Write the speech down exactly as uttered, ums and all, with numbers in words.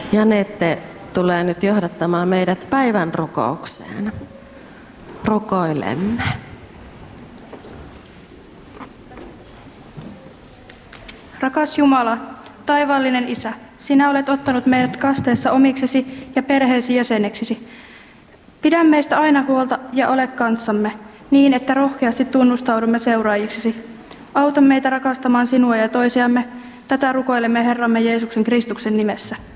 Janette tulee nyt johdattamaan meidät päivän rukoukseen. Rukoilemme. Rakas Jumala, taivaallinen Isä, sinä olet ottanut meidät kasteessa omiksesi ja perheesi jäseneksisi. Pidä meistä aina huolta ja ole kanssamme, niin että rohkeasti tunnustaudumme seuraajiksesi. Auta meitä rakastamaan sinua ja toisiamme. Tätä rukoilemme Herramme Jeesuksen Kristuksen nimessä.